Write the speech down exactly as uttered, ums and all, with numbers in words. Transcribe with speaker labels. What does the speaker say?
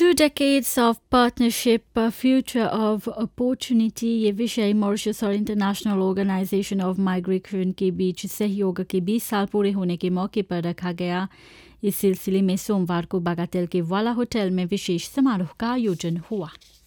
Speaker 1: Two decades of partnership, a future of opportunity ये विषय Mauritius और इंटरनेशनल ऑर्गेनाइजेशन ऑफ माइग्रेशन के बीच सहयोग के बीस साल पूरे होने के मौके पर रखा गया। इस सिलसिले में सोमवार को बागातेल के वाला होटल में विशेष समारोह का आयोजन हुआ।